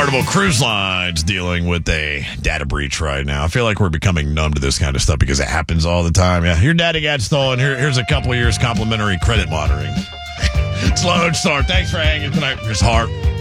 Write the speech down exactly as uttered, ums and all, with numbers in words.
Carnival Cruise Line's dealing with a data breach right now. I feel like we're becoming numb to this kind of stuff because it happens all the time. Yeah, your data got stolen. Here, here's a couple of years complimentary credit monitoring. It's Lone Star. Thanks for hanging tonight. Here's Hart.